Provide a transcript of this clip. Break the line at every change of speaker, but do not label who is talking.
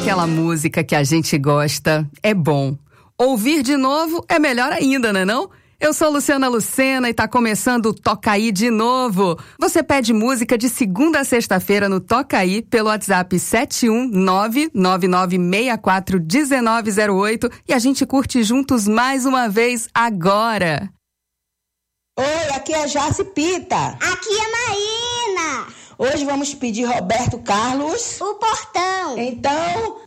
aquela música que a gente gosta é bom. Ouvir de novo é melhor ainda, né não? Eu sou Luciana Lucena e tá começando o Toca Aí de novo. Você pede música de segunda a sexta-feira no Toca Aí pelo WhatsApp 71999641908 e a gente curte juntos mais uma vez agora.
Oi, aqui é a Jace Pita.
Aqui é Marina.
Hoje vamos pedir Roberto Carlos.
O Portão.
Então,